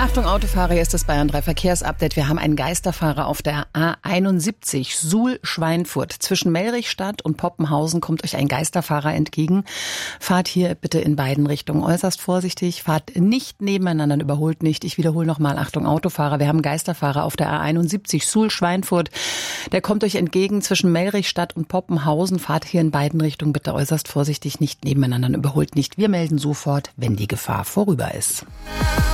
Achtung Autofahrer, hier ist das Bayern 3 Verkehrsupdate. Wir haben einen Geisterfahrer auf der A71 Suhl-Schweinfurt. Zwischen Mellrichstadt und Poppenhausen kommt euch ein Geisterfahrer entgegen. Fahrt hier bitte in beiden Richtungen äußerst vorsichtig. Fahrt nicht nebeneinander, überholt nicht. Ich wiederhole nochmal, Achtung Autofahrer. Wir haben einen Geisterfahrer auf der A71 Suhl-Schweinfurt. Der kommt euch entgegen zwischen Mellrichstadt und Poppenhausen. Fahrt hier in beiden Richtungen bitte äußerst vorsichtig, nicht nebeneinander, überholt nicht. Wir melden sofort, wenn die Gefahr vorüber ist.